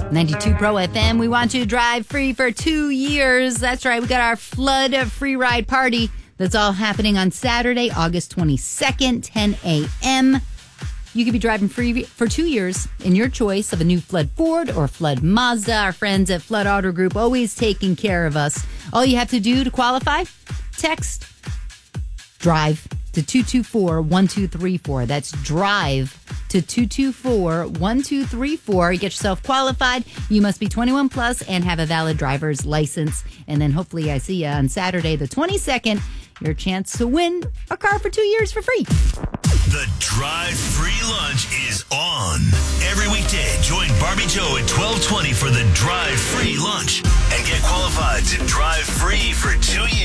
92 Pro FM. We want you to drive free for 2 years. That's right. We got our flood free ride party. That's all happening on Saturday, August 22nd, 10 a.m. You could be driving free for 2 years in your choice of a new Flood Ford or Flood Mazda. Our friends at Flood Auto Group always taking care of us. All you have to do to qualify, text DRIVE to 224-1234. That's DRIVE to 224-1234. You get yourself qualified. You must be 21 plus and have a valid driver's license. And then hopefully I see you on Saturday the 22nd. Your chance to win a car for 2 years for free. The Drive Free Lunch is on. Every weekday, join Barbie Joe at 12:20 for the Drive Free Lunch and get qualified to drive free for 2 years.